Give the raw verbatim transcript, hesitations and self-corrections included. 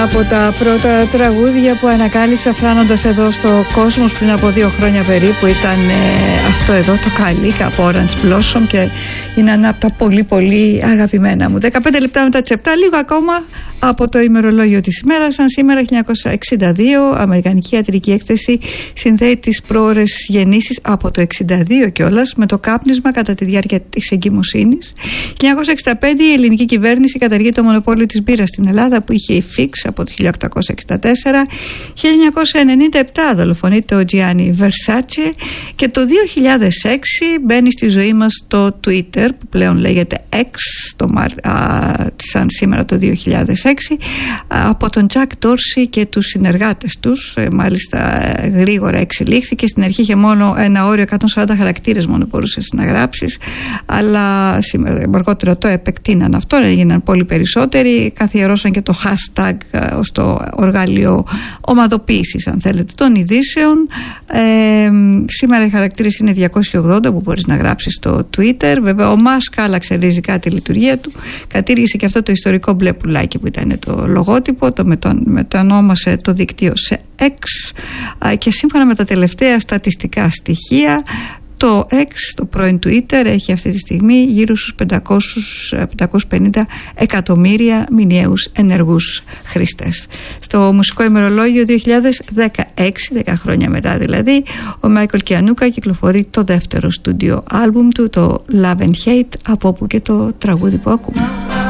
Από τα πρώτα τραγούδια που ανακάλυψα φτάνοντας εδώ στο Κόσμος πριν από δύο χρόνια περίπου ήταν ε, αυτό εδώ, το Καλίκα από Orange Blossom, και είναι ένα από τα πολύ πολύ αγαπημένα μου. δεκαπέντε λεπτά μετά τις επτά, λίγο ακόμα από το ημερολόγιο της ημέρας. Αν σήμερα χίλια εννιακόσια εξήντα δύο, Αμερικανική Ιατρική Έκθεση συνδέει τις πρόωρες γεννήσεις από το εξήντα δύο κιόλας με το κάπνισμα κατά τη διάρκεια της εγκυμοσύνης. χίλια εννιακόσια εξήντα πέντε, η ελληνική κυβέρνηση καταργεί το μονοπόλιο της μπύρας στην Ελλάδα που είχε η Φίξ από το χίλια οκτακόσια εξήντα τέσσερα. χίλια εννιακόσια ενενήντα επτά δολοφονείται ο Τζιάνι Βερσάτσε, και το δύο χιλιάδες έξι μπαίνει στη ζωή μας το Twitter, που πλέον λέγεται X, το Μαρ... α, σαν σήμερα το δύο χιλιάδες έξι, από τον Τζακ Ντόρσι και τους συνεργάτες τους. Ε, μάλιστα γρήγορα εξελίχθηκε. Στην αρχή είχε μόνο ένα όριο εκατόν σαράντα χαρακτήρες μόνο μπορούσες να γράψεις, αλλά σήμερα αργότερα το επεκτείναν αυτό, έγιναν πολύ περισσότεροι, καθιερώσαν και το hashtag ως το οργάλιο ομαδοποίησης, αν θέλετε, των ειδήσεων. Ε, σήμερα οι χαρακτήρες είναι διακόσιοι ογδόντα που μπορείς να γράψεις στο Twitter. Βέβαια ο Μάσκ άλλαξε ριζικά τη λειτουργία του, κατήργησε και αυτό το ιστορικό μπλε πουλάκι που ήταν το λογότυπο, το μετανόμασε το δίκτυο σε X, και σύμφωνα με τα τελευταία στατιστικά στοιχεία, το X, το πρώην Twitter, έχει αυτή τη στιγμή γύρω στους πεντακόσια με πεντακόσια πενήντα εκατομμύρια μηνιαίους ενεργούς χρήστες. Στο μουσικό ημερολόγιο δύο χιλιάδες δεκαέξι, δέκα χρόνια μετά δηλαδή, ο Μάικλ Κιανούκα κυκλοφορεί το δεύτερο στούντιο άλμπουμ του, το Love and Hate, από όπου και το τραγούδι που ακούμε.